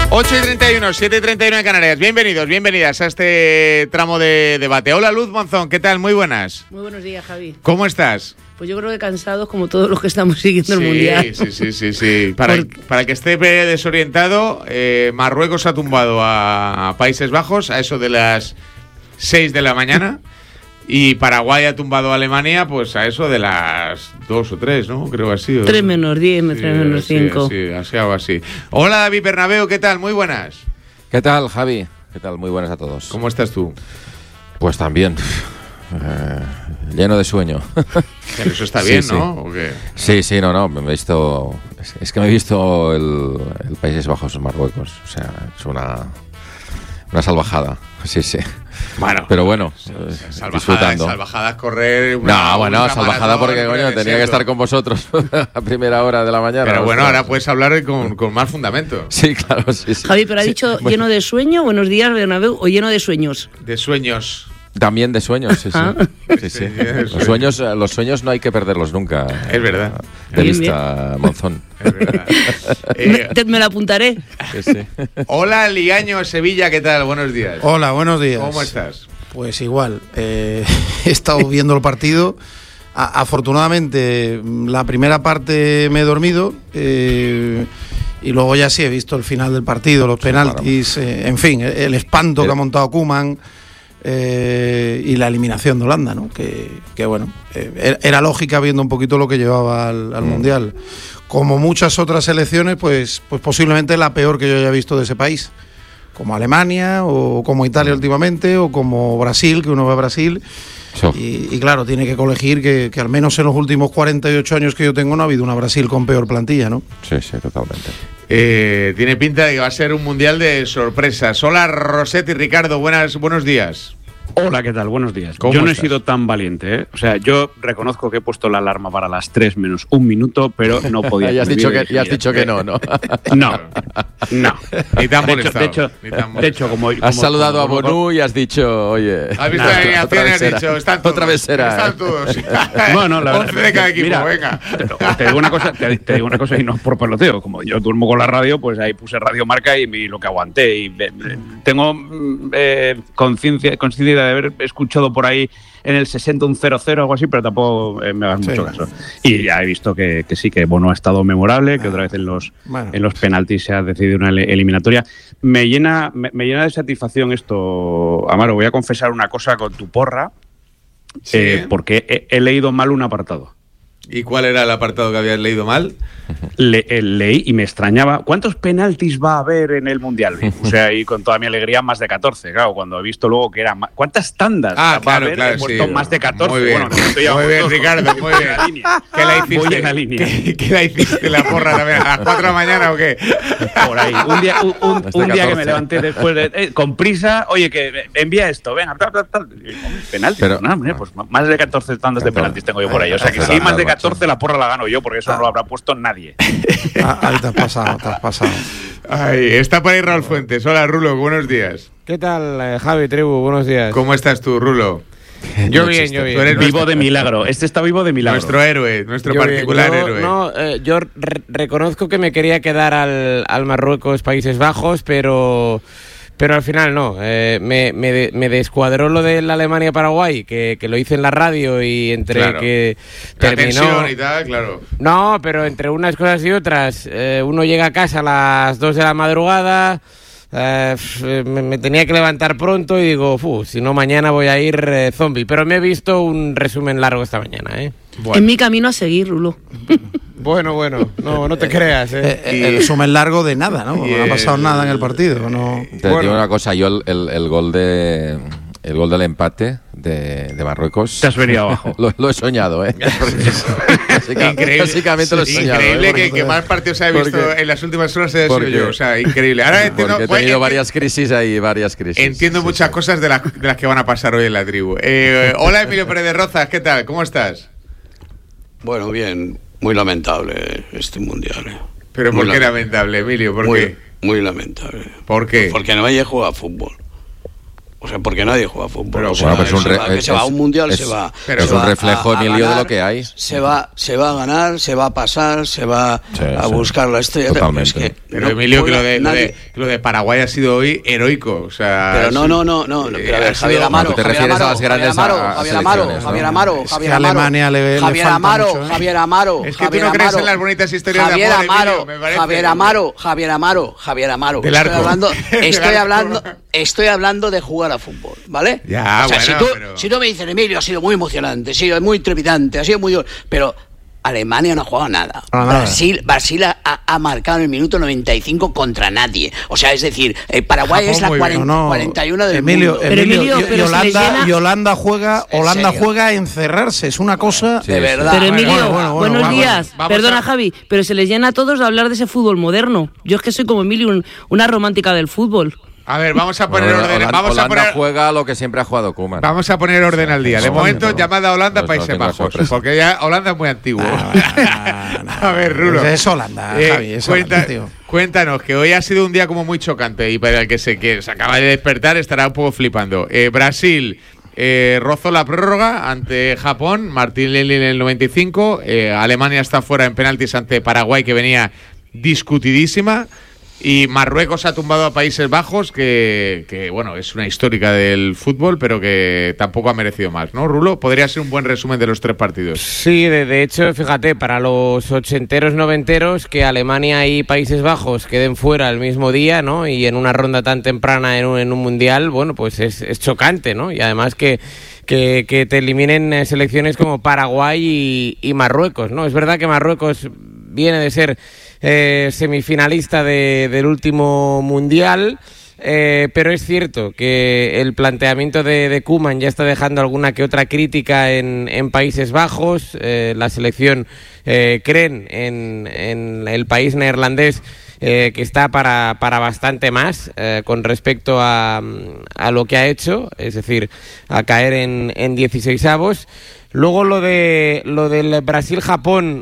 8:31, 7:31 en Canarias. Bienvenidos, bienvenidas a este tramo de debate. Hola, Luz Monzón, ¿qué tal? Muy buenas. Muy buenos días, Javi. ¿Cómo estás? Pues yo creo que cansados como todos los que estamos siguiendo el Mundial. Sí. Para el que esté desorientado, Marruecos ha tumbado a Países Bajos a eso de las 6 de la mañana. Y Paraguay ha tumbado a Alemania pues a eso de las 2 o 3, ¿no? Creo así. 3 menos 10, 3 menos 5. Sí, así algo así. Hola, David Bernabéu, ¿qué tal? Muy buenas. ¿Qué tal, Javi? ¿Qué tal? Muy buenas a todos. ¿Cómo estás tú? Pues también. Lleno de sueño. Pero eso está bien, ¿no? ¿O qué? Sí, no. Me he visto. Es que me he visto el Países Bajos en Marruecos. O sea, es una salvajada. Sí. Bueno, pero bueno, disfrutando. Salvajada es correr salvajada porque coño, tenía que estar con vosotros a primera hora de la mañana. Pero bueno, ahora puedes hablar con más fundamento. Sí, claro, sí. Javi, pero ha dicho lleno de sueño, buenos días, Bernabéu, o lleno de sueños. De sueños. También de sueños, sí. Sí. Los sueños no hay que perderlos nunca. Es verdad. De vista, Monzón. Es verdad. Me lo apuntaré. Sí. Hola, Liaño, Sevilla, ¿qué tal? Buenos días. Hola, buenos días. ¿Cómo estás? Pues igual. He estado viendo el partido. Afortunadamente, la primera parte me he dormido. Y luego ya sí he visto el final del partido, los penaltis, en fin, el espanto que ha montado Koeman. Y la eliminación de Holanda, ¿no? Que bueno, era lógica viendo un poquito lo que llevaba al Mundial. Como muchas otras selecciones, pues posiblemente la peor que yo haya visto de ese país. Como Alemania, o como Italia últimamente, o como Brasil, que uno ve a Brasil. Y claro, tiene que colegir que al menos en los últimos 48 años que yo tengo no ha habido una Brasil con peor plantilla, ¿no? Sí, totalmente. Tiene pinta de que va a ser un mundial de sorpresas. Hola, Rossetti, Ricardo, buenos días. Hola, ¿qué tal? Buenos días. Yo no he sido tan valiente, ¿eh? O sea, yo reconozco que he puesto la alarma para las 3 menos 1 minuto, pero no podía. Ya has dicho que no. No. Ni te han molestado. De hecho, como has saludado a Bonú y has dicho, oye. Has visto la alineación y has dicho, están todos. Otra vez será. Están todos. Bueno, la verdad. 11 de cada equipo, mira, venga. Te digo una cosa y no por peloteo. Como yo duermo con la radio, pues ahí puse Radio Marca y lo que aguanté. Y tengo conciencia de haber escuchado por ahí en el 60 un 0-0 o algo así, pero tampoco me hagas mucho caso. Y ya he visto que sí, que Bono ha estado memorable, que otra vez en los penaltis se ha decidido una eliminatoria. Me llena de satisfacción esto, Amaro. Voy a confesar una cosa con tu porra, porque he leído mal un apartado. ¿Y cuál era el apartado que habías leído mal? Leí y me extrañaba. ¿Cuántos penaltis va a haber en el Mundial? O sea, y con toda mi alegría, más de 14. Claro, cuando he visto luego que eran... ¿Cuántas tandas va a haber? He puesto más de 14. Muy bien, muy bien, Ricardo, muy bien. ¿Qué la hiciste? Voy en la línea. ¿Qué la hiciste la porra también? ¿A las 4 de la mañana o qué? Por ahí. Un día que me levanté después con prisa, oye, que envía esto, venga, penaltis. Pero, pues más de 14 tandas de penaltis tengo yo por ahí. O sea, que si hay más de 14, la porra la gano yo, porque eso no lo habrá puesto nadie. Ahí te has pasado. Ay, está por ahí Raúl Fuentes. Hola, Rulo, buenos días. ¿Qué tal, Javi, Tribu? Buenos días. ¿Cómo estás tú, Rulo? Yo bien. Tú eres vivo de milagro. Este está vivo de milagro. Nuestro héroe, nuestro particular héroe. Yo reconozco que me quería quedar al Marruecos, Países Bajos, pero al final no. Me descuadró lo de la Alemania-Paraguay, que lo hice en la radio y entre que terminó... La tensión y tal, claro. No, pero entre unas cosas y otras, uno llega a casa a las 2 de la madrugada... me tenía que levantar pronto y digo, si no mañana voy a ir zombie. Pero me he visto un resumen largo esta mañana, Bueno. En mi camino a seguir, Rulo. Bueno, no te creas, El resumen largo de nada, ¿no? No ha pasado nada en el partido. No. Te digo una cosa, yo el gol del empate de Marruecos. Te has venido abajo. Lo he soñado, Increíble. Básicamente lo he soñado. Increíble que más partidos he visto en las últimas horas he sido yo. O sea, increíble. Ahora entiendo. Porque he tenido varias crisis ahí, Entiendo muchas cosas de las que van a pasar hoy en la tribu. Hola, Emilio Pérez de Rozas, ¿qué tal? ¿Cómo estás? Bueno, bien. Muy lamentable este mundial. ¿Pero por qué lamentable, Emilio? ¿Por qué? Muy lamentable. ¿Por qué? Porque no hay jugado a fútbol. O sea, porque nadie juega fútbol. Pero, o sea, bueno, que se va a un mundial, se va. Pero es un reflejo, Emilio, de lo que hay. Se va a ganar, se va a pasar, se va a buscar la estrella. Totalmente. Es que pero Emilio, que lo de Paraguay ha sido hoy heroico. O sea, pero no. Pero a ver, Javier Amaro. Tú te refieres a las grandes Javier Amaro. Alemania le Javier Amaro. Es que tú no crees en las bonitas historias de amor, Emilio, me parece. Javier Amaro. Del arco. Estoy hablando de jugar a fútbol, ¿vale? Ya, o sea, bueno, si tú me dices, Emilio, ha sido muy emocionante, ha sido muy trepidante, ha sido muy... Pero Alemania no ha jugado nada. Brasil ha marcado en el minuto 95 contra nadie. O sea, es decir, Paraguay Japón, es la 41 del mundo. Y Holanda juega a encerrarse. Es una cosa... de verdad. Pero Emilio, buenos días. vamos Perdona, Javi, pero se les llena a todos de hablar de ese fútbol moderno. Yo es que soy como Emilio, una romántica del fútbol. A ver, vamos a poner orden. Holanda juega lo que siempre ha jugado Koeman. Vamos a poner orden al día. De momento, llamada a Holanda, Países Bajos. Porque ya Holanda es muy antiguo. A ver, Rulo. Es Holanda, Javi. Cuéntanos, que hoy ha sido un día como muy chocante y para el que se acaba de despertar estará un poco flipando. Brasil rozó la prórroga ante Japón, Martín Lely en el 95. Alemania está fuera en penaltis ante Paraguay, que venía discutidísima. Y Marruecos ha tumbado a Países Bajos, que bueno, es una histórica del fútbol, pero que tampoco ha merecido más, ¿no, Rulo? Podría ser un buen resumen de los 3 partidos. Sí, de hecho, fíjate, para los ochenteros, noventeros, que Alemania y Países Bajos queden fuera el mismo día, ¿no? Y en una ronda tan temprana en un mundial, bueno, pues es chocante, ¿no? Y además que te eliminen selecciones como Paraguay y Marruecos, ¿no? Es verdad que Marruecos viene de ser semifinalista del último mundial, pero es cierto que el planteamiento de Koeman ya está dejando alguna que otra crítica en Países Bajos. La selección creen en el país neerlandés que está para bastante más con respecto a lo que ha hecho, es decir, a caer en 16avos. Luego lo del Brasil-Japón,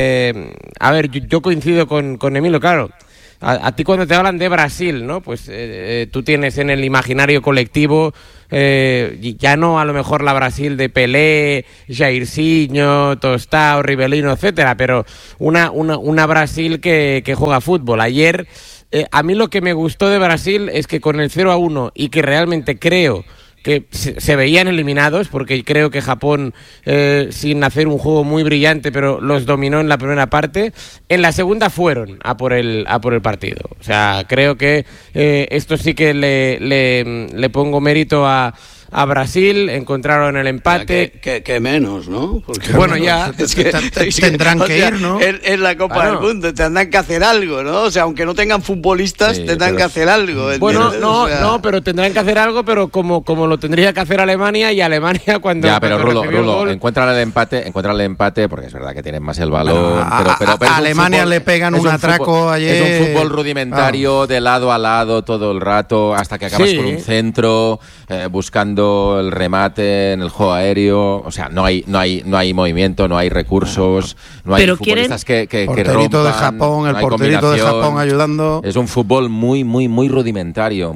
a ver, yo coincido con Emilio, claro. A ti cuando te hablan de Brasil, ¿no? Pues tú tienes en el imaginario colectivo ya no a lo mejor la Brasil de Pelé, Jairzinho, Tostao, Rivelino, etcétera, pero una Brasil que juega fútbol. Ayer, a mí lo que me gustó de Brasil es que con el 0-1 y que realmente creo que se veían eliminados, porque creo que Japón, sin hacer un juego muy brillante, pero los dominó en la primera parte, en la segunda fueron a por el partido. O sea, creo que esto sí que le pongo mérito a Brasil, encontraron el empate. Que menos, ¿no? Porque bueno, ya es que tendrán que ir, ¿no? Es la Copa del Mundo, tendrán que hacer algo, ¿no? O sea, aunque no tengan futbolistas, tendrán que hacer algo. Bueno, no, pero tendrán que hacer algo, pero como lo tendría que hacer Alemania, y Alemania cuando... Ya, pero Rulo, encuentran el empate, porque es verdad que tienen más el balón, pero a Alemania le pegan un atraco ayer. Es un fútbol rudimentario, de lado a lado todo el rato, hasta que acabas con un centro, buscando el remate en el juego aéreo. O sea, no hay movimiento, no hay recursos, no hay futbolistas que rompan, de Japón, el porterito de Japón ayudando. Es un fútbol muy rudimentario,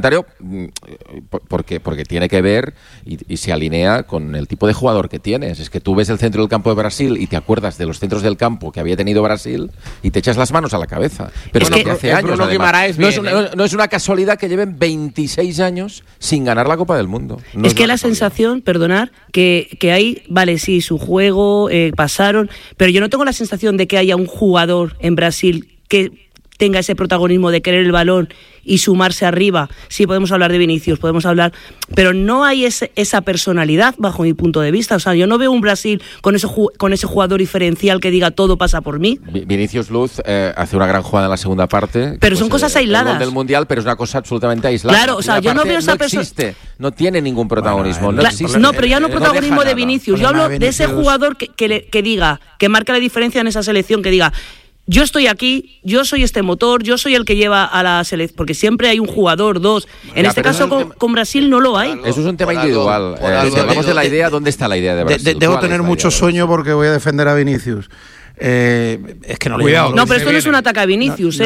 porque tiene que ver y se alinea con el tipo de jugador que tienes. Es que tú ves el centro del campo de Brasil y te acuerdas de los centros del campo que había tenido Brasil y te echas las manos a la cabeza. Pero no, que hace años, no es una casualidad que lleven 26 años sin ganar la Copa del Mundo. Es que la sensación, perdonar, que hay, vale, sí, su juego, pasaron, pero yo no tengo la sensación de que haya un jugador en Brasil que tenga ese protagonismo de querer el balón y sumarse arriba. Sí, podemos hablar de Vinicius, pero no hay esa personalidad bajo mi punto de vista. O sea, yo no veo un Brasil con ese jugador diferencial que diga todo pasa por mí. Vinicius Luz hace una gran jugada en la segunda parte. Pero son cosas aisladas. El gol del Mundial, pero es una cosa absolutamente aislada. Claro, o sea, yo no veo esa persona. No tiene ningún protagonismo. No, pero ya no protagonismo de Vinicius. Yo hablo de ese jugador que diga, que marca la diferencia en esa selección, que diga: yo estoy aquí, yo soy este motor, yo soy el que lleva a la selección, porque siempre hay un jugador, dos. En este caso con Brasil no lo hay. Eso es un tema individual. Si hablamos de la idea, ¿dónde está la idea de Brasil? Debo tener mucho sueño porque voy a defender a Vinicius. Es que no le Cuidado. llega. No, pero esto no es un ataque a Vinicius,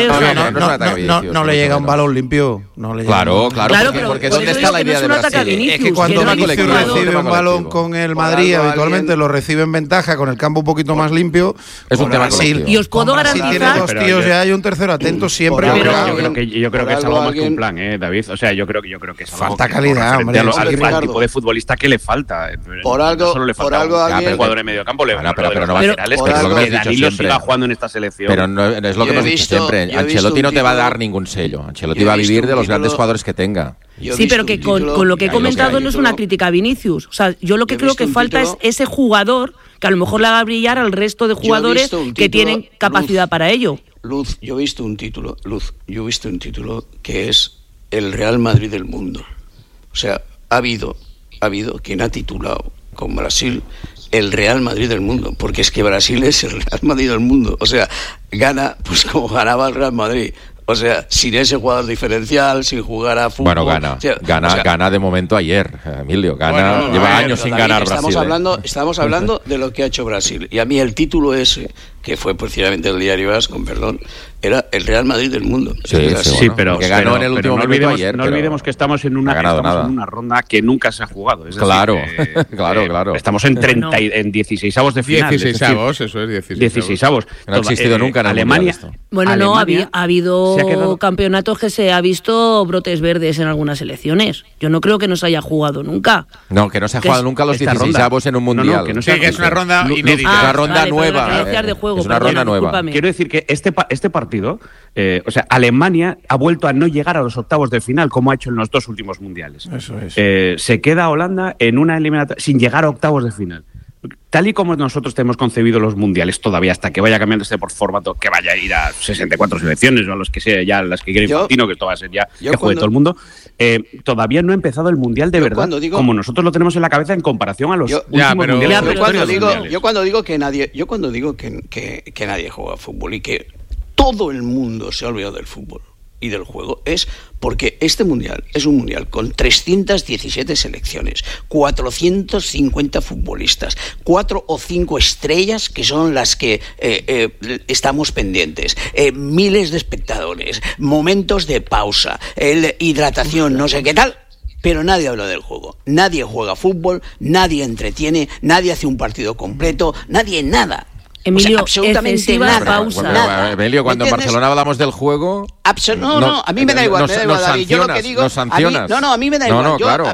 No le llega un balón limpio. Claro, pero ¿dónde está la idea de Brasil? Es que cuando Vinicius recibe un balón con el Madrid, habitualmente lo recibe en ventaja, con el campo un poquito más limpio. Es un tema Brasil. Y os puedo garantizar. Si tiene dos tíos, ya hay un tercero atento siempre. Yo creo que es algo más que un plan, David. O sea, yo creo que es algo falta calidad, hombre. Al tipo de futbolista que le falta. Por algo, no solo le falta un jugador en medio campo, pero no va a ser lo que Danilo siga jugando en esta selección. Pero no es lo que hemos dicho siempre. Ancelotti no te va a dar ningún sello. Ancelotti va a vivir de los grandes jugadores que tenga. Sí, pero que con lo que he comentado no es una crítica a Vinicius. O sea, yo lo que creo que falta es ese jugador que a lo mejor le haga brillar al resto de jugadores que tienen capacidad para ello. Yo he visto un título que es el Real Madrid del mundo. O sea, ha habido quien ha titulado con Brasil el Real Madrid del mundo, porque es que Brasil es el Real Madrid del mundo. O sea, gana pues como ganaba el Real Madrid. O sea, sin ese jugador diferencial, sin jugar a fútbol. Bueno, gana de momento ayer, Emilio. Lleva años sin ganar Brasil. Estamos hablando de lo que ha hecho Brasil. Y a mí el título ese, que fue precisamente el diario AS, con perdón, era el Real Madrid del mundo. Pero que ganó en el último minuto ayer. No olvidemos que estamos en una ronda que nunca se ha jugado. Es claro, decir, claro. Estamos en 16avos de final. 16avos, eso es 16avos. No ha existido nunca en Alemania. Bueno, Alemania, ha habido campeonatos que se ha visto brotes verdes en algunas elecciones. Yo no creo que no se haya jugado nunca. No, que no se ha jugado nunca los 16avos en un mundial. Que es una ronda inédita. Es una ronda nueva. Es una ronda nueva. Quiero decir que este partido, o sea, Alemania ha vuelto a no llegar a los octavos de final como ha hecho en los dos últimos mundiales. Eso es. Se queda Holanda en una eliminatoria sin llegar a octavos de final. Tal y como nosotros tenemos concebido los mundiales todavía, hasta que vaya cambiando por formato, que vaya a ir a 64 selecciones o a los que sea, ya las que quiera Infantino, que esto va a ser ya que juegue todo el mundo, todavía no ha empezado el mundial de verdad, como nosotros lo tenemos en la cabeza en comparación a los últimos mundiales. Yo cuando digo que nadie juega fútbol y que todo el mundo se ha olvidado del fútbol y del juego, es porque este mundial es un mundial con 317 selecciones, 450 futbolistas, 4 o 5 estrellas que son las que estamos pendientes, miles de espectadores, momentos de pausa, hidratación, no sé qué tal. Pero nadie habla del juego, nadie juega fútbol, nadie entretiene, nadie hace un partido completo, nadie nada. Emilio, absolutamente nada. Pausa. Bueno, Emilio, cuando en Barcelona hablamos del juego... No, a mí me da igual, David. Yo lo que digo... Nos sancionas. A mí me da igual.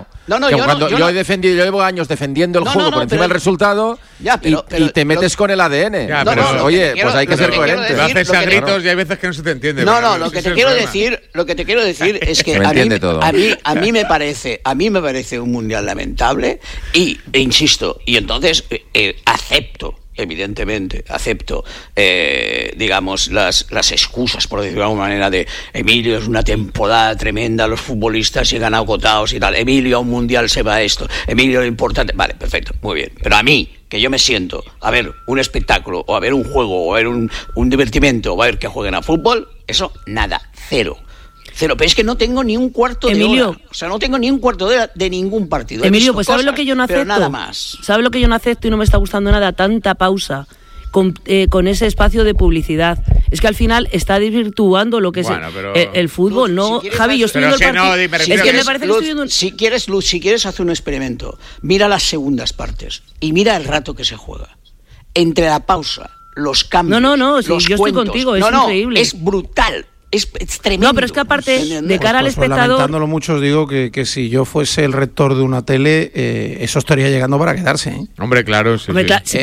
Yo llevo años defendiendo el juego por encima del resultado y te metes con el ADN. Oye, pues hay que ser coherente. Lo haces a gritos y hay veces que no se te entiende. Lo que te quiero decir es que a mí me parece un mundial lamentable e insisto, y entonces acepto, digamos, las excusas, por decirlo de alguna manera, de Emilio, es una temporada tremenda, los futbolistas llegan agotados y tal, Emilio, a un mundial se va esto, Emilio, lo importante, vale, perfecto, muy bien, pero a mí, que yo me siento a ver un espectáculo, o a ver un juego, o a ver un divertimento, o a ver que jueguen a fútbol, eso, nada, cero, pero es que no tengo ni un cuarto de hora. O sea, no tengo ni un cuarto de hora de ningún partido. Emilio, pues ¿sabes lo que yo no acepto? Nada más. ¿Sabes lo que yo no acepto y no me está gustando nada? Tanta pausa con ese espacio de publicidad. Es que al final está desvirtuando lo que es el fútbol, ¿no? Javi, yo estoy viendo el partido. Es que me parece que estoy viendo... Si quieres hacer un experimento, mira las segundas partes y mira el rato que se juega. Entre la pausa, los cambios, sí, los yo cuentos. Estoy contigo, es increíble. Es brutal. Es tremendo. No, pero es que aparte, de cara al espectador... Lamentándolo mucho, os digo que si yo fuese el rector de una tele, eso estaría llegando para quedarse, ¿eh? Hombre, claro, sí.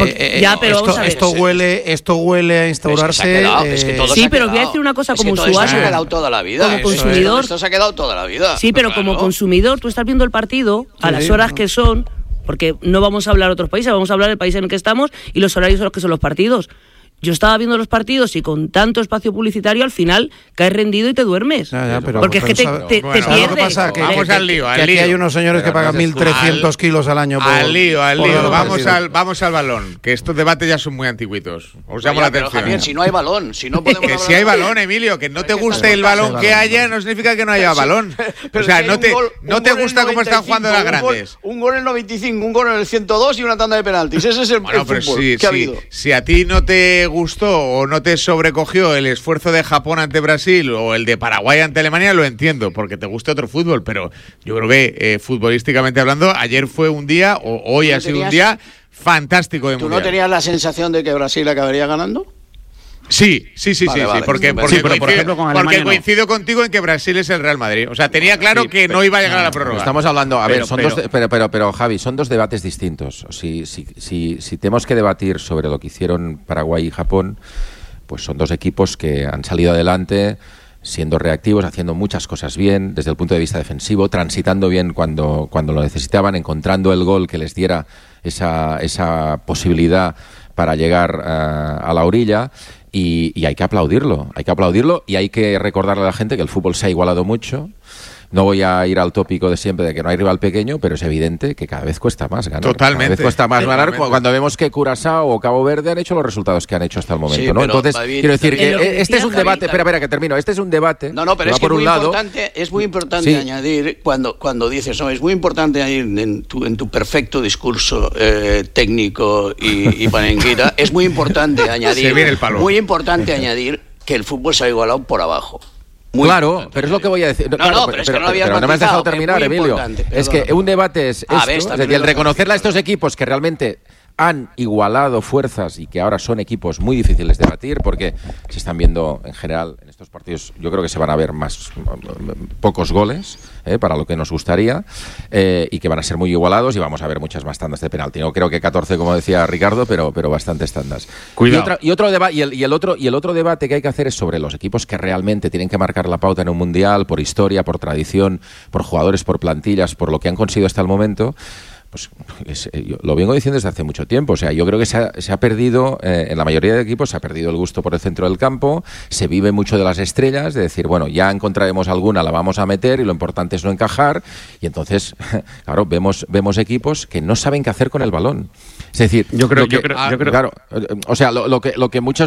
Esto huele a instaurarse... pero voy a decir una cosa como usuario. Esto se ha quedado toda la vida. Como consumidor. Esto se ha quedado toda la vida. Sí, pero como consumidor, tú estás viendo el partido a las horas que son, porque no vamos a hablar de otros países, vamos a hablar del país en el que estamos y los horarios son los que son los partidos. Yo estaba viendo los partidos y con tanto espacio publicitario al final caes rendido y te duermes. Porque es que te pierdes. Vamos al lío. Aquí hay unos señores que pagan 1.300 kilos al año. Al lío. Vamos al balón. Que estos debates ya son muy antiguitos. Os llamo la atención. Pero Javier, si no hay balón, si no podemos que si hay balón, Emilio, que no te guste el balón que haya no significa que no haya balón. O sea, no te gusta cómo están jugando las grandes. Un gol en el 95, un gol en el 102 y una tanda de penaltis. Ese es el fútbol que ha habido. Si a ti no te gustó o no te sobrecogió el esfuerzo de Japón ante Brasil o el de Paraguay ante Alemania, lo entiendo, porque te gusta otro fútbol, pero yo creo que futbolísticamente hablando, ayer fue un día, o hoy ha sido un día fantástico de mundial. ¿Tú no tenías la sensación de que Brasil acabaría ganando? Sí, Vale. porque por ejemplo, con Alemania coincido contigo en que Brasil es el Real Madrid. O sea, tenía claro que no iba a llegar a la prórroga. Estamos hablando, pero Javi, son dos debates distintos. Si tenemos que debatir sobre lo que hicieron Paraguay y Japón, pues son dos equipos que han salido adelante siendo reactivos, haciendo muchas cosas bien desde el punto de vista defensivo, transitando bien cuando lo necesitaban, encontrando el gol que les diera esa posibilidad para llegar a la orilla. Y hay que aplaudirlo y hay que recordarle a la gente que el fútbol se ha igualado mucho. No voy a ir al tópico de siempre de que no hay rival pequeño, pero es evidente que cada vez cuesta más ganar. Totalmente. Cada vez cuesta más ganar cuando vemos que Curazao o Cabo Verde han hecho los resultados que han hecho hasta el momento, sí, ¿no? Entonces, David, quiero decir que este es un Javi, debate... Espera, que termino. Este es un debate... No, pero es que es muy importante añadir, cuando dices, no, es muy importante añadir en tu perfecto discurso técnico y panenquita, es muy importante añadir... Se viene el palo. Muy importante añadir que el fútbol se ha igualado por abajo. Claro, pero es lo que voy a decir. Pero no me has dejado terminar, Emilio. Es que un debate es esto, es decir, el reconocerle a estos equipos que realmente han igualado fuerzas y que ahora son equipos muy difíciles de batir, porque se están viendo en general en estos partidos, yo creo que se van a ver pocos goles para lo que nos gustaría, y que van a ser muy igualados y vamos a ver muchas más tandas de penalti. No creo que 14, como decía Ricardo, pero bastantes tandas. Cuidado. Y el otro debate que hay que hacer es sobre los equipos que realmente tienen que marcar la pauta en un mundial por historia, por tradición, por jugadores, por plantillas, por lo que han conseguido hasta el momento. Pues yo lo vengo diciendo desde hace mucho tiempo. O sea, yo creo que se ha perdido, en la mayoría de equipos, se ha perdido el gusto por el centro del campo, se vive mucho de las estrellas, de decir, bueno, ya encontraremos alguna, la vamos a meter y lo importante es no encajar. Y entonces, claro, vemos equipos que no saben qué hacer con el balón. Es decir, yo creo. Claro, o sea, lo que muchas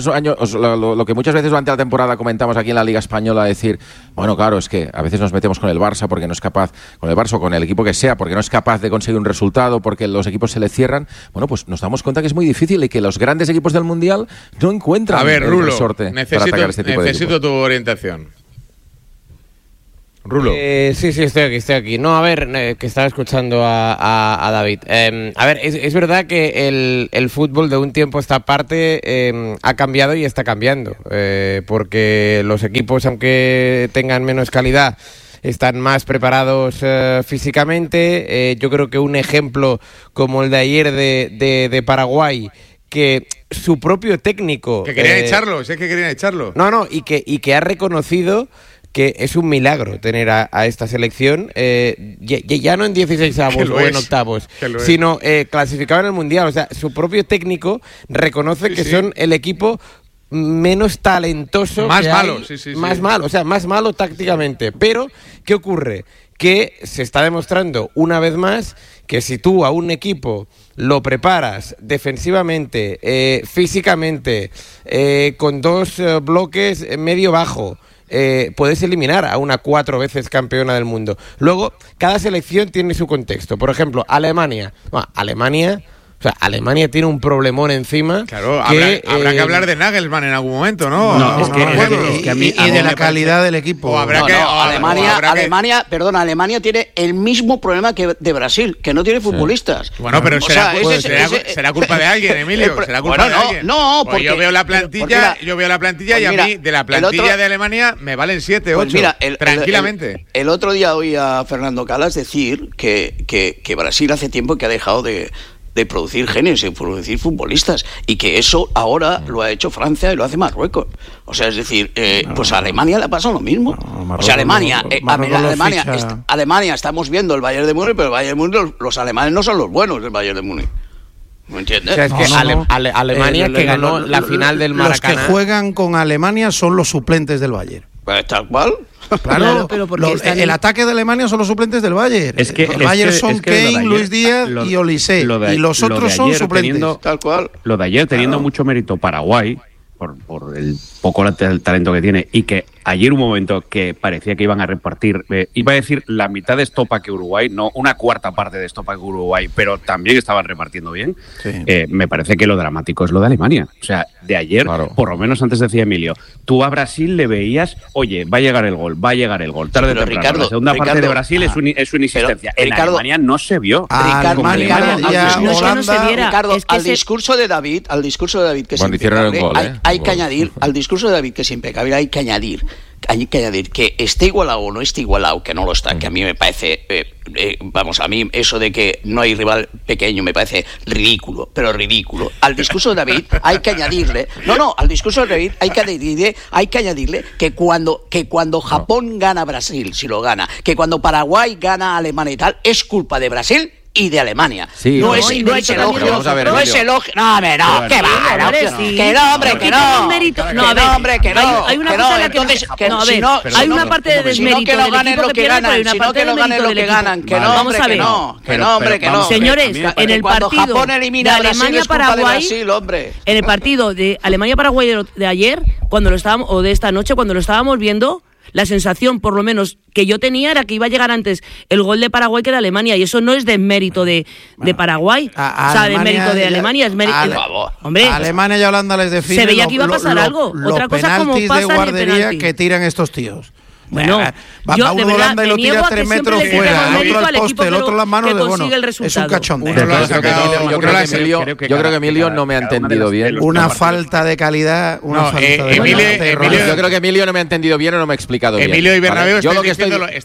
veces durante la temporada comentamos aquí en la Liga Española, decir, bueno, claro, es que a veces nos metemos con el Barça porque no es capaz, con el Barça o con el equipo que sea, porque no es capaz de conseguir un resultado, porque los equipos se le cierran. Bueno, pues nos damos cuenta que es muy difícil y que los grandes equipos del Mundial no encuentran el resorte para atacar este tipo de equipos. Necesito tu orientación. Rulo. Sí, estoy aquí. No, a ver, que estaba escuchando a David. A ver, es verdad que el fútbol de un tiempo a esta parte ha cambiado y está cambiando. Porque los equipos, aunque tengan menos calidad, están más preparados físicamente. Yo creo que un ejemplo como el de ayer de Paraguay, que su propio técnico... Que querían echarlo, es que querían echarlo. No, y que ha reconocido que es un milagro tener a esta selección, ya no en 16avos o en octavos, sino clasificado en el Mundial. O sea, su propio técnico reconoce que son el equipo menos talentoso, más malo, malo, o sea, más malo tácticamente. Pero, ¿qué ocurre? Que se está demostrando una vez más que si tú a un equipo lo preparas defensivamente, físicamente, con dos bloques medio-bajo, puedes eliminar a una 4 veces campeona del mundo. Luego, cada selección tiene su contexto. Por ejemplo, Alemania tiene un problemón encima. Claro, habrá que hablar de Nagelsmann en algún momento, ¿no? Es que a mí de la calidad del equipo. Alemania tiene el mismo problema que de Brasil, que no tiene futbolistas. Bueno, pero será culpa de alguien, Emilio. Será culpa de alguien. No, porque yo veo la plantilla, y a mí de la plantilla de Alemania me valen 7, 8, tranquilamente. El otro día oí a Fernando Calas decir que Brasil hace tiempo que ha dejado de producir genios, de producir futbolistas, y que eso ahora lo ha hecho Francia y lo hace Marruecos. O sea, es decir, pues a Alemania le ha pasado lo mismo. O sea, Alemania estamos viendo el Bayern de Múnich, pero el Bayern de Múnich, los alemanes no son los buenos del Bayern de Múnich. ¿Me entiendes? O sea, es que Alemania que ganó la final del Maracaná. Los que juegan con Alemania son los suplentes del Bayern. Pues tal cual. Claro, pero el ataque de Alemania son los suplentes del Bayern. El Bayern son Kane, Luis Díaz y Olise. Y los otros son suplentes. Tal cual. Lo de ayer teniendo mucho mérito Paraguay, por el poco talento que tiene, y que ayer un momento que parecía que iban a repartir, iba a decir la mitad de estopa que Uruguay, no una cuarta parte de estopa que Uruguay, pero también estaban repartiendo bien. Sí. Me parece que lo dramático es lo de Alemania. O sea, de ayer, claro, por lo menos antes decía Emilio, tú a Brasil le veías, oye, va a llegar el gol, tarde o temprano. Ricardo, la segunda parte de Brasil es una insistencia. En Alemania no se vio. Ricardo, al discurso de David, que es impecable, hay que añadir, al discurso de David, que es impecable, hay que añadir que esté igualado o no esté igualado, que no lo está, que a mí me parece, a mí eso de que no hay rival pequeño me parece ridículo, pero ridículo. Al discurso de David hay que añadirle, al discurso de David hay que añadirle que cuando Japón gana a Brasil, si lo gana, que cuando Paraguay gana a Alemania y tal, es culpa de Brasil y de Alemania. Sí, no es elogio. No es elogio. No, hombre, no. Que va, que no, hombre, que no. No, hombre, que no. Hay una cosa en la que no, hay una parte de desmérito del equipo que pierde, pero hay una parte de mérito del equipo. Que no, hombre, que no. Que no, hombre, que no. Señores, en el partido de Alemania-Paraguay, en el partido de Alemania-Paraguay de ayer, cuando lo estábamos, o de esta noche, cuando lo estábamos viendo, la sensación, por lo menos, que yo tenía era que iba a llegar antes el gol de Paraguay que de Alemania, y eso no es de mérito de Paraguay, de mérito de Alemania, es mérito hombre, a Alemania y a Holanda les define. Se veía que iba a pasar algo. Otra cosa como pasa de guardería que tiran estos tíos. Bueno, va uno de Holanda y lo tira 3 metros fuera, el otro al poste, el otro las manos es un cachondeo. Yo creo que Emilio no me ha entendido bien. Una falta de calidad, yo creo que Emilio no me ha entendido bien o no me ha explicado bien. Emilio y Bernabéu yo lo que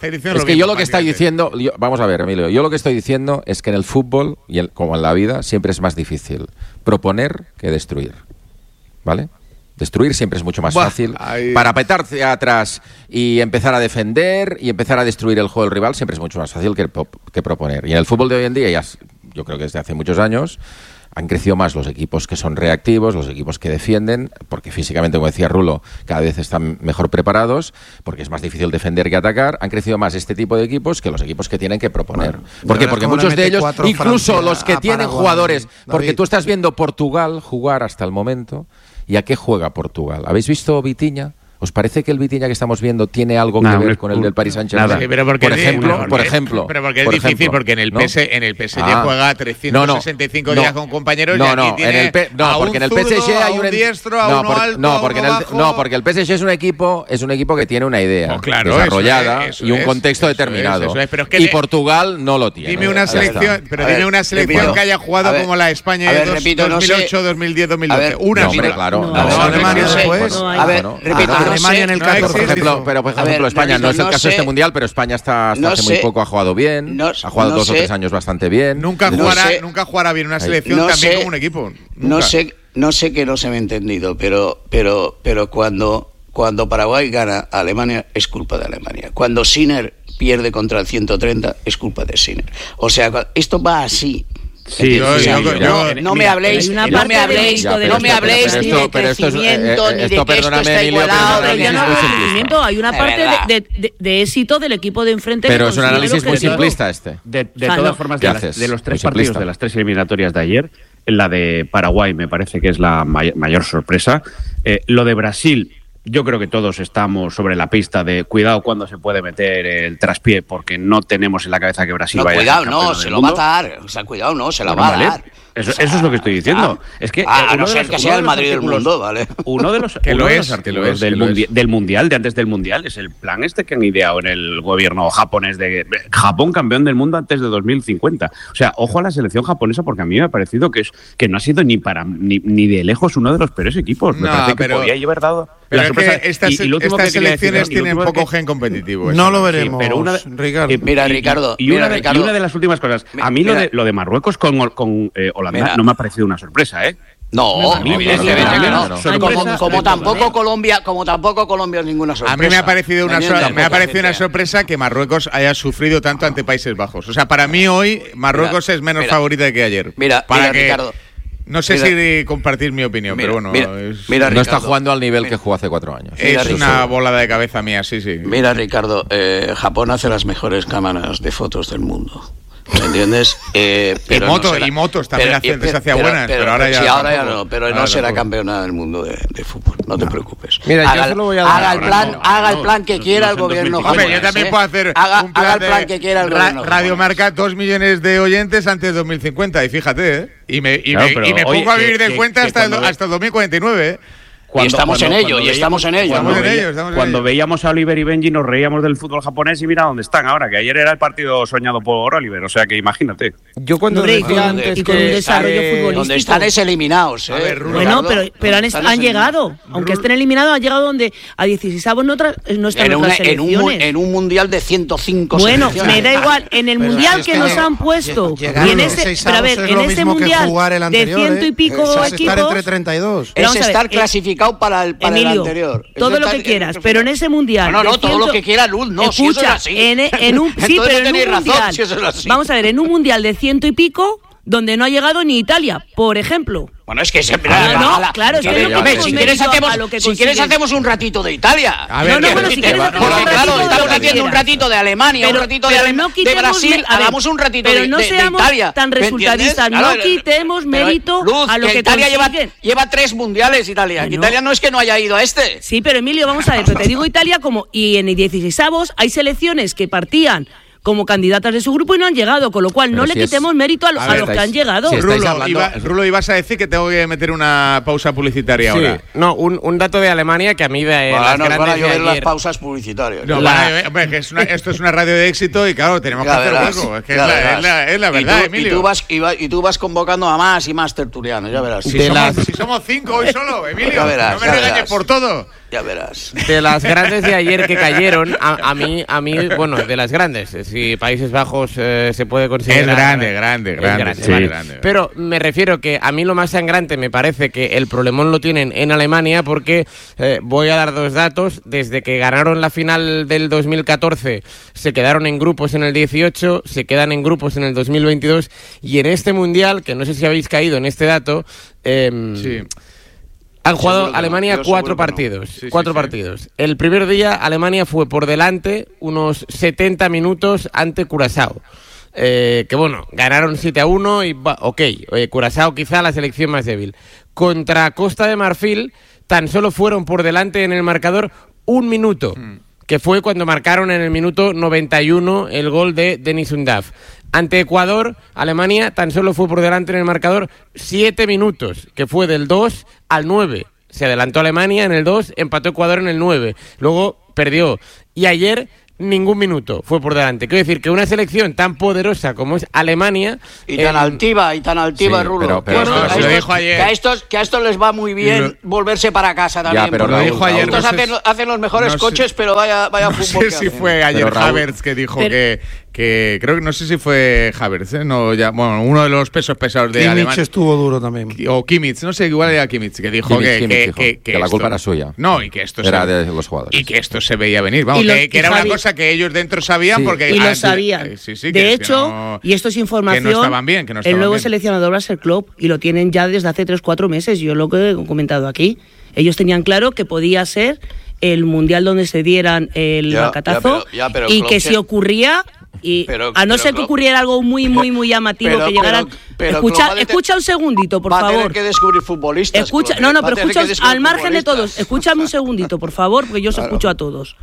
estoy diciendo, vamos a ver, Emilio, yo lo que estoy diciendo es que en el fútbol, y como en la vida, siempre es más difícil proponer que destruir, ¿vale? Destruir siempre es mucho más fácil. Para petarse atrás y empezar a defender y empezar a destruir el juego del rival siempre es mucho más fácil que proponer. Y en el fútbol de hoy en día, yo creo que desde hace muchos años, han crecido más los equipos que son reactivos, los equipos que defienden, porque físicamente, como decía Rulo, cada vez están mejor preparados, porque es más difícil defender que atacar. Han crecido más este tipo de equipos que los equipos que tienen que proponer. Porque muchos de ellos, incluso los que tienen jugadores, porque tú estás viendo Portugal jugar hasta el momento. ¿Y a qué juega Portugal? ¿Habéis visto Vitinha? ¿Os parece que el Vitinha que estamos viendo tiene algo que ver con el del Paris Saint-Germain? Sí, pero por ejemplo. Pero porque es difícil, porque en el PSG juega 365 días con compañeros porque en el PSG hay un diestro, a uno alto, porque el PSG es un equipo que tiene una idea desarrollada y un contexto determinado. Y Portugal no lo tiene. Dime una selección, que haya jugado como la España de 2008, 2010, 2012. Una, claro. Alemania después. A ver, repito. Alemania en el caso, por ejemplo, España no es el caso de este mundial, pero España hasta hace muy poco ha jugado bien, ha jugado 2 o 3 años bastante bien. Nunca jugará bien una selección también como un equipo. No sé que no se me ha entendido, pero cuando Paraguay gana a Alemania es culpa de Alemania. Cuando Sinner pierde contra el 130 es culpa de Sinner. O sea, esto va así. Sí, no me habléis ni de crecimiento, ni de que esto está igualado. Hay una parte de éxito del equipo de enfrente. Pero es un análisis muy simplista este. De todas formas, de los 3 partidos, de las 3 eliminatorias de ayer, la de Paraguay me parece que es la mayor sorpresa. Lo de Brasil, yo creo que todos estamos sobre la pista de cuidado cuando se puede meter el traspié, porque no tenemos en la cabeza que Brasil vaya a ser campeón del mundo. Se lo va a dar. O sea, cuidado, no, se la va a dar. Eso es lo que estoy diciendo. Es que a no ser que sea el Madrid del mundo, ¿vale? Uno de los artículos del Mundial, de antes del Mundial, es el plan que han ideado en el gobierno japonés de Japón campeón del mundo antes de 2050. O sea, ojo a la selección japonesa, porque a mí me ha parecido que no ha sido ni de lejos uno de los peores equipos. Me parece que podía haber dado la sorpresa. Estas selecciones tienen poco gen competitivo. No lo veremos, Ricardo. Mira, Ricardo. Y una de las últimas cosas. A mí lo de Marruecos con Holanda no me ha parecido una sorpresa, ¿eh? No, evidentemente no. Como tampoco Colombia es ninguna sorpresa. A mí me ha parecido una sorpresa que Marruecos haya sufrido tanto ante Países Bajos. O sea, para mí hoy Marruecos es menos favorita que ayer. Mira, Ricardo. No sé si compartir mi opinión, pero bueno. No está jugando al nivel que jugó hace 4 años. Es una volada de cabeza mía, sí. Mira, Ricardo, Japón hace las mejores cámaras de fotos del mundo. ¿Me entiendes? Pero y motos también se hacía buenas, pero ahora ya... Sí, ahora ya no, pero no será campeona del mundo de fútbol, no te preocupes. Mira, yo solo voy a dar... Haga el plan que quiera el gobierno. Hombre, yo también puedo hacer un plan plan que quiera el gobierno. Radio Marca, 2 millones de oyentes antes de 2050, y fíjate, y me pongo a vivir de cuenta hasta el 2049, Estamos en ello. Cuando veíamos a Oliver y Benji nos reíamos del fútbol japonés y mira dónde están ahora, que ayer era el partido soñado por Oliver, o sea que imagínate. Yo cuando decía antes y con un desarrollo futbolístico. Donde están es eliminados. Bueno, pero han llegado. Aunque estén eliminados, han llegado donde a 16avos no están otras selecciones. En un mundial de 105 bueno, selecciones. me da igual. En el mundial que nos han puesto. Y en ese mundial de 100 y pico equipos. Estar entre 32. Es estar clasificado para el anterior. Todo lo que quieras, pero en ese mundial. No, todo lo que quiera, Luz, no. Escucha, si en un mundial. Vamos a ver, en un mundial de 100 y pico, donde no ha llegado ni Italia, por ejemplo. Bueno, es que siempre. Claro, es que si quieres hacemos un ratito de Italia. Si quieres estamos haciendo un ratito de Alemania, un ratito de Brasil, hagamos un ratito de Italia. Pero no seamos tan resultadistas, no quitemos mérito a lo que Italia lleva 3 mundiales, Italia. Italia no es que no haya ido a este. Sí, pero Emilio, vamos a ver, pero te digo Italia y en el 16avos hay selecciones que partían como candidatas de su grupo y no han llegado, con lo cual no le quitemos mérito a los que han llegado. Rulo, ibas a decir que tengo que meter una pausa publicitaria ahora. No, un dato de Alemania que a mí de las grandes van a de ayer... las pausas publicitarias. Hombre, que esto es una radio de éxito y claro, tenemos que hacer hueco. Es que es la verdad, Emilio. Y tú vas convocando a más y más tertulianos, ya verás. Si somos 5 hoy solo, Emilio, no me regañes por todo. Ya verás. De las grandes de ayer que cayeron, a mí, bueno, de las grandes, si Países Bajos se puede considerar... Es grande. Pero me refiero que a mí lo más sangrante me parece que el problemón lo tienen en Alemania porque voy a dar 2 datos. Desde que ganaron la final del 2014 se quedaron en grupos en el 18, se quedan en grupos en el 2022 y en este Mundial, que no sé si habéis caído en este dato... Han jugado Alemania 4 partidos. Partidos. El primer día Alemania fue por delante unos 70 minutos ante Curazao. Que bueno, ganaron 7-1 y Curazao quizá la selección más débil. Contra Costa de Marfil tan solo fueron por delante en el marcador 1 minuto. Que fue cuando marcaron en el minuto 91 el gol de Denis Undav. Ante Ecuador, Alemania tan solo fue por delante en el marcador 7 minutos, que fue del 2 al 9. Se adelantó Alemania en el 2, empató Ecuador en el 9. Luego perdió. Y ayer ningún minuto fue por delante. Quiero decir que una selección tan poderosa como es Alemania... Y tan altiva, Rulo. Pero lo dijo ayer. Que a estos les va muy bien volverse para casa también. Pero lo dijo ayer. Estos hacen los mejores coches, pero vaya fútbol. No sé si fue ayer Havertz que dijo que creo que no sé si fue Havertz, uno de los pesos pesados de Alemania. Kimmich estuvo duro también. O Kimmich, no sé, igual era Kimmich, que dijo que la culpa era suya. No, y que esto era de los jugadores. Y que esto se veía venir, vamos, que era una cosa que ellos dentro sabían porque... Y lo sabían. De hecho, y esto es información, que no estaban bien, el nuevo seleccionador va a ser Klopp y lo tienen ya desde hace 3-4 meses, yo lo que he comentado aquí. Ellos tenían claro que podía ser el mundial donde se dieran el bacatazo y que si ocurría... a no ser que ocurriera algo muy llamativo, que llegaran... Escucha un segundito, por favor. Va a tener que descubrir futbolistas. Pero escucha, al margen de todos, escúchame un segundito, por favor, porque yo os escucho a todos.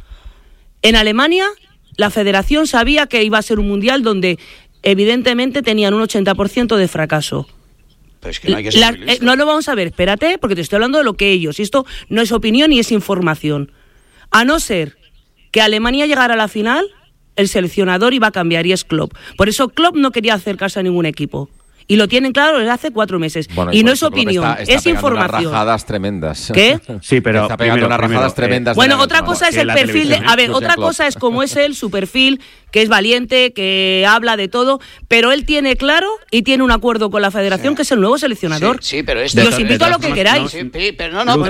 En Alemania, la federación sabía que iba a ser un mundial donde evidentemente tenían un 80% de fracaso. Pero es que no hay que ser no lo vamos a ver, espérate, porque te estoy hablando de lo que ellos, y esto no es opinión ni es información. A no ser que Alemania llegara a la final, el seleccionador iba a cambiar y es Klopp. Por eso Klopp no quería acercarse a ningún equipo. Y lo tienen claro desde hace 4 meses. Bueno, y no es opinión, es información. Unas rajadas tremendas. ¿Qué? Sí, pero está pegando unas rajadas tremendas. Bueno, otra cosa es el perfil de... A ver, otra cosa es cómo es él, su perfil, que es valiente, que habla de todo, pero él tiene claro y tiene un acuerdo con la federación que es el nuevo seleccionador. Sí, pero y os invito a lo que queráis. Pero no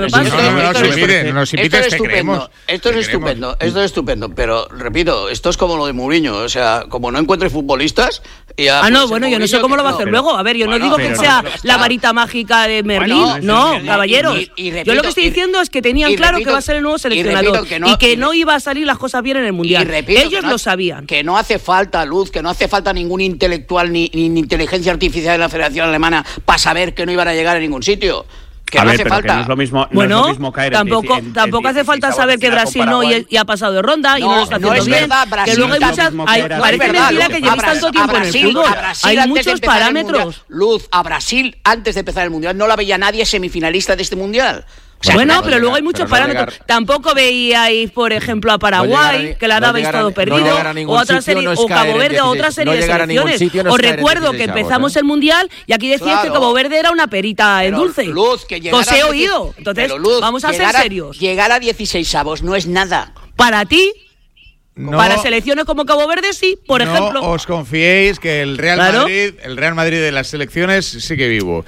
nos invites, esto es estupendo, pero repito, esto es como lo de Mourinho, o sea, como no encuentre futbolistas... yo no sé cómo lo va a hacer luego. juego. A ver, yo no digo que sea la varita mágica de Merlín, no, caballeros. Yo lo que estoy diciendo es que tenían claro que va a ser el nuevo seleccionador y que no iba a salir las cosas bien en el Mundial. Ellos lo sabían. Que no hace falta, Luz, que no hace falta ningún intelectual ni inteligencia artificial de la Federación Alemana para saber que no iban a llegar a ningún sitio. Que no hace falta. No es lo mismo, bueno, no es lo mismo caer tampoco hace falta saber que Brasil no y ha pasado de ronda y no lo está haciendo bien. Verdad, Brasil, que luego hay muchas. Parece mentira que llevéis tanto tiempo en el fútbol. Hay muchos parámetros. Luz, a Brasil, antes de empezar el Mundial, no la veía nadie semifinalista de este Mundial. O sea, bueno, pero luego hay muchos parámetros. Tampoco veíais, por ejemplo, a Paraguay, que la dabais todo perdido, o otra serie, o Cabo Verde, o otra serie de selecciones. Os recuerdo que empezamos el Mundial y aquí decíais que Cabo Verde era una perita en dulce. Luz, que os he oído. Entonces, vamos a ser serios. Llegar a 16avos no es nada. Para ti. No, para selecciones como Cabo Verde sí, por ejemplo. No os confiéis que el Real Madrid de las selecciones sigue vivo.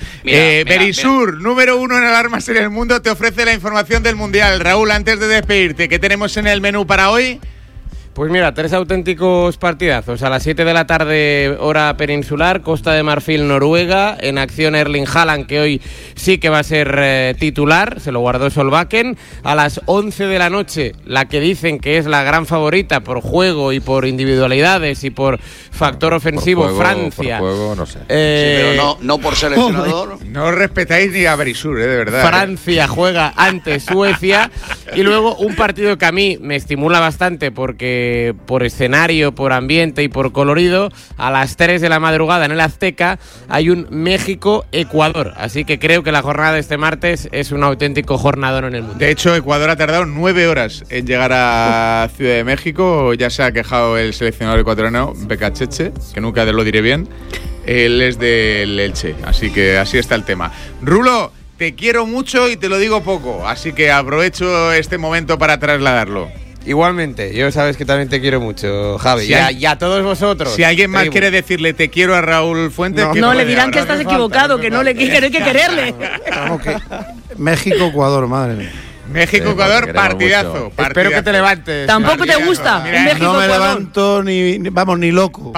Berisur, número 1 en alarmas en el mundo, te ofrece la información del Mundial. Raúl, antes de despedirte, ¿qué tenemos en el menú para hoy? Pues mira, 3 auténticos partidazos. A las 7 de la tarde, hora peninsular, Costa de Marfil, Noruega. En acción Erling Haaland, que hoy sí que va a ser titular. Se lo guardó Solbakken. A las 11 de la noche, la que dicen que es la gran favorita por juego y por individualidades y por factor ofensivo, por juego, Francia. Por juego, no sé. Sí, pero no por seleccionador. No os respetáis ni a Berisur, de verdad. Francia juega ante Suecia. Y luego un partido que a mí me estimula bastante porque por escenario, por ambiente y por colorido, a las 3 de la madrugada en el Azteca hay un México-Ecuador. Así que creo que la jornada de este martes es un auténtico jornadón en el mundo. De hecho, Ecuador ha tardado 9 horas en llegar a Ciudad de México. Ya se ha quejado el seleccionador ecuatoriano, Becacheche, que nunca lo diré bien. Él es del Elche, así que así está el tema. Rulo, te quiero mucho y te lo digo poco, así que aprovecho este momento para trasladarlo. Igualmente, yo sabes que también te quiero mucho, Javi, y a todos vosotros. Si alguien más quiere decirle te quiero a Raúl Fuentes, no le dirán que estás equivocado, que no hay que quererle. México-Ecuador, madre mía. México-Ecuador, partidazo. Espero que te levantes. Tampoco te gusta. Mira, no me levanto ni loco.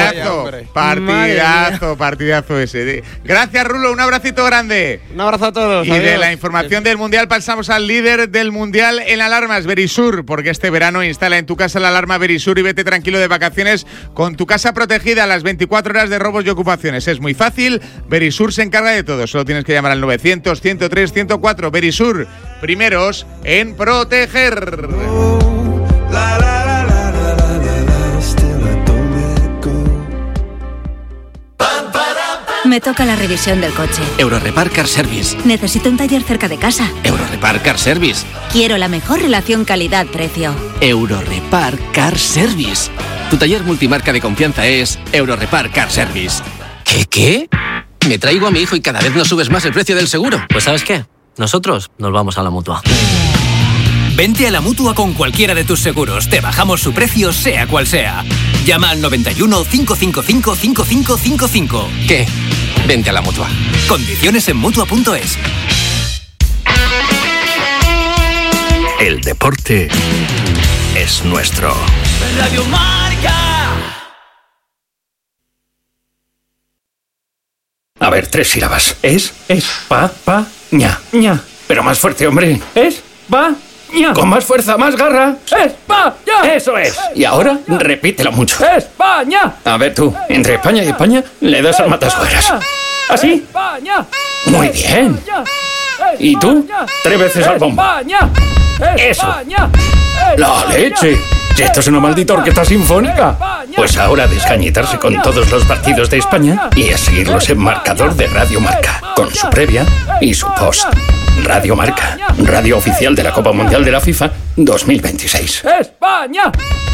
Partidazo ese. Gracias, Rulo, un abracito grande. Un abrazo a todos. Y de la información del Mundial pasamos al líder del Mundial en alarmas, Berisur, porque este verano instala en tu casa la alarma Berisur y vete tranquilo de vacaciones con tu casa protegida a las 24 horas de robos y ocupaciones. Es muy fácil, Berisur se encarga de todo. Solo tienes que llamar al 900 103 104. Berisur, primeros en proteger. Me toca la revisión del coche. Eurorepar Car Service. Necesito un taller cerca de casa. Eurorepar Car Service. Quiero la mejor relación calidad-precio. Eurorepar Car Service. Tu taller multimarca de confianza es Eurorepar Car Service. ¿Qué? Me traigo a mi hijo y cada vez nos subes más el precio del seguro. Pues ¿sabes qué? Nosotros nos vamos a la Mutua. Vente a la Mutua con cualquiera de tus seguros. Te bajamos su precio, sea cual sea. Llama al 91 555 5555. ¿Qué? Vente a la Mutua. Condiciones en Mutua.es. El deporte es nuestro. Radio Marca. A ver, 3 sílabas. Es, pa, ña. Pero más fuerte, hombre. Es, pa, ña. Con más fuerza, más garra. España. Eso es. Y ahora, repítelo mucho. España. A ver tú, entre España y España, le das al matasuegras. ¿Así? España. Muy bien. ¿Y tú? 3 veces al bombo. Eso. La leche. Si esto es una maldita orquesta sinfónica. Pues ahora a descañitarse con todos los partidos de España y a seguirlos en marcador de Radio Marca, con su previa y su post. Radio Marca, radio oficial de la Copa Mundial de la FIFA 2026. ¡España!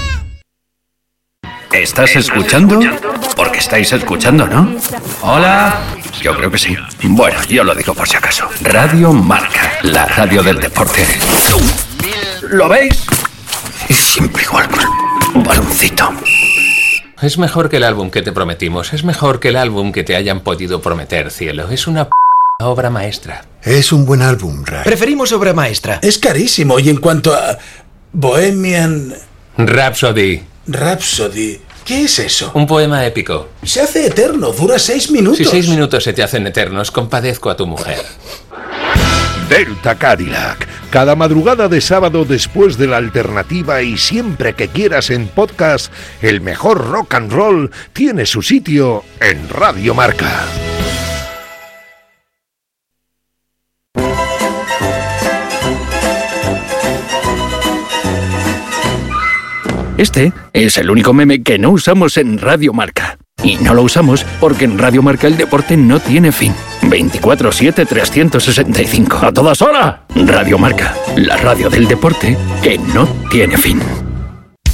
¿Estás escuchando? Porque estáis escuchando, ¿no? Hola. Yo creo que sí. Bueno, yo lo digo por si acaso. Radio Marca, la radio del deporte. ¿Lo veis? Siempre igual con un baloncito. Es mejor que el álbum que te prometimos. Es mejor que el álbum que te hayan podido prometer, cielo. Es una obra maestra. Es un buen álbum, Ray. Preferimos obra maestra. Es carísimo. Y en cuanto a Bohemian Rhapsody. ¿Qué es eso? Un poema épico. Se hace eterno, dura 6 minutos. Si 6 minutos se te hacen eternos, compadezco a tu mujer. Delta Cadillac. Cada madrugada de sábado después de la alternativa y siempre que quieras en podcast, el mejor rock and roll tiene su sitio en Radio Marca. Este es el único meme que no usamos en Radio Marca. Y no lo usamos porque en Radio Marca el deporte no tiene fin. 24/7, 365. ¡A todas horas! Radio Marca, la radio del deporte que no tiene fin.